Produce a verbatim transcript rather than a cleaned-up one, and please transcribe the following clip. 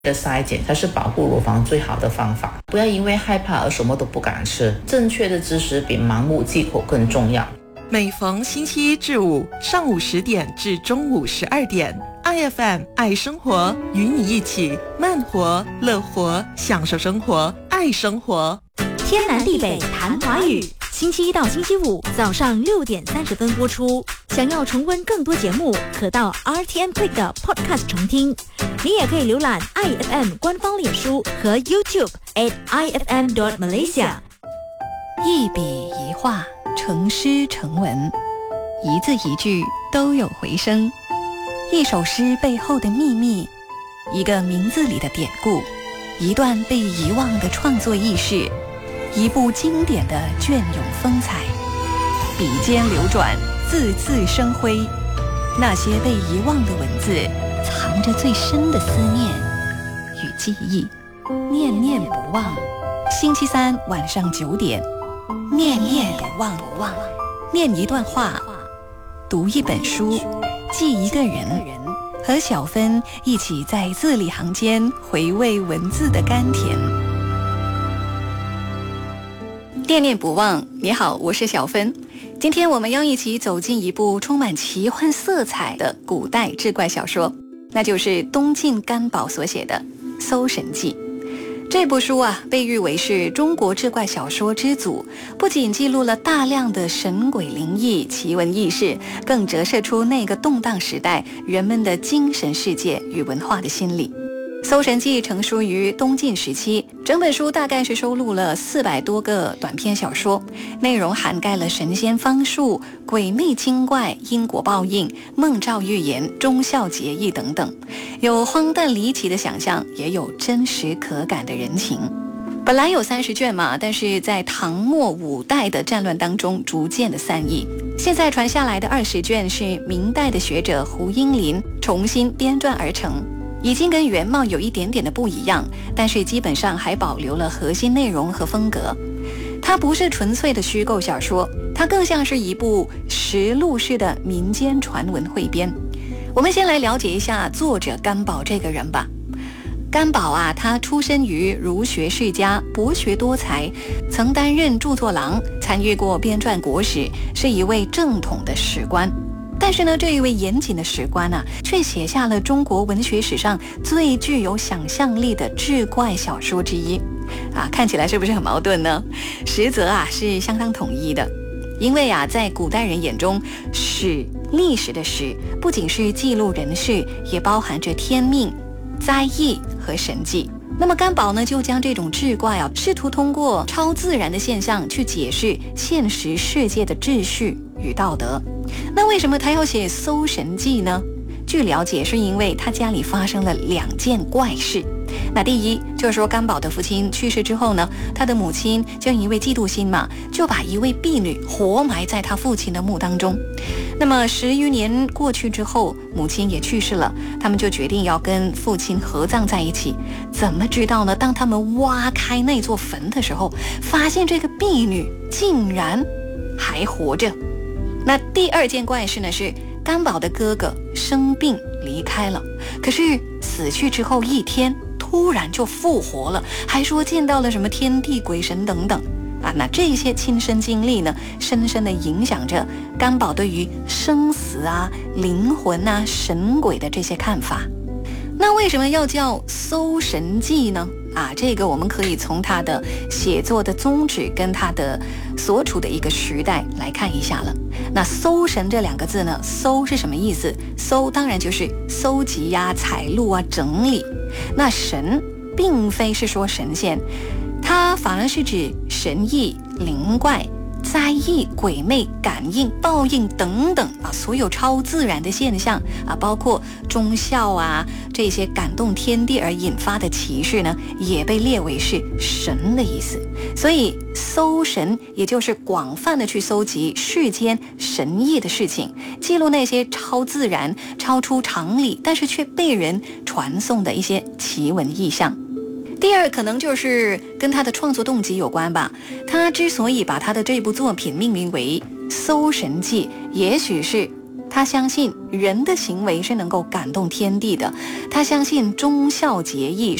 的筛检才是保护乳房最好的方法。不要因为害怕而什么都不敢吃，正确的知识比盲目忌口更重要。 每逢星期一至五上午十点至中午十二点，I F M 爱生活，与你一起慢活、乐活，享受生活，爱生活。 天南地北谈华语，星期一到星期五早上六点三十分播出。想要重温更多节目，可到 R T M Click 的 Podcast 重听。你也可以浏览 I F M 官方脸书和 YouTube at I F M dot Malaysia。 一笔一画，成诗成文，一字一句都有回声。一首诗背后的秘密，一个名字里的典故，一段被遗忘的创作轶事，一部经典的隽永风采。笔尖流转，字字生辉。那些被遗忘的文字，藏着最深的思念与记忆，念念不忘。星期三晚上九点，念念不忘，念一段话，读一本书，记一个人，和小芬一起在字里行间回味文字的甘甜。念念不忘，你好，我是小芬。今天我们要一起走进一部充满奇幻色彩的古代志怪小说，那就是东晋干宝所写的《搜神记》。这部书啊，被誉为是中国志怪小说之祖，不仅记录了大量的神鬼灵异奇闻异事，更折射出那个动荡时代人们的精神世界与文化的心理。《搜神记》成书于东晋时期，整本书大概是收录了四百多个短篇小说，内容涵盖了神仙方术、鬼魅精怪、因果报应、梦兆预言、忠孝节义等等，有荒诞离奇的想象，也有真实可感的人情。本来有三十卷嘛，但是在唐末五代的战乱当中逐渐的散佚。现在传下来的二十卷是明代的学者胡英林重新编撰而成，已经跟原貌有一点点的不一样，但是基本上还保留了核心内容和风格。它不是纯粹的虚构小说，它更像是一部实录式的民间传闻汇编。我们先来了解一下作者干宝这个人吧。干宝啊，他出身于儒学世家，博学多才，曾担任著作郎，参与过编撰国史，是一位正统的史官。但是呢，这一位严谨的史官啊，却写下了中国文学史上最具有想象力的志怪小说之一啊，看起来是不是很矛盾呢？实则啊是相当统一的，因为啊，在古代人眼中，史历史的史不仅是记录人事，也包含着天命、灾异和神迹。那么干宝呢，就将这种志怪啊，试图通过超自然的现象去解释现实世界的秩序与道德。那为什么他要写《搜神记》呢？据了解，是因为他家里发生了两件怪事。那第一就是说，干宝的父亲去世之后呢，他的母亲就因为嫉妒心嘛，就把一位婢女活埋在他父亲的墓当中。那么十余年过去之后，母亲也去世了，他们就决定要跟父亲合葬在一起。怎么知道呢？当他们挖开那座坟的时候，发现这个婢女竟然还活着。那第二件怪事呢，是干宝的哥哥生病离开了，可是死去之后一天突然就复活了，还说见到了什么天地鬼神等等啊。那这些亲身经历呢，深深的影响着干宝对于生死啊、灵魂啊、神鬼的这些看法。那为什么要叫《搜神记》呢？啊，这个我们可以从他的写作的宗旨跟他的所处的一个时代来看一下了。那搜神这两个字呢，搜是什么意思？搜当然就是搜集呀、采录啊、整理。那神并非是说神仙，它反而是指神异、灵怪、灾异、鬼魅、感应、报应等等啊，所有超自然的现象啊，包括忠孝啊这些感动天地而引发的奇事呢，也被列为是神的意思。所以搜神也就是广泛的去搜集世间神异的事情，记录那些超自然、超出常理，但是却被人传颂的一些奇闻异象。第二，可能就是跟他的创作动机有关吧。他之所以把他的这部作品命名为《搜神记》，也许是他相信人的行为是能够感动天地的，他相信忠孝节义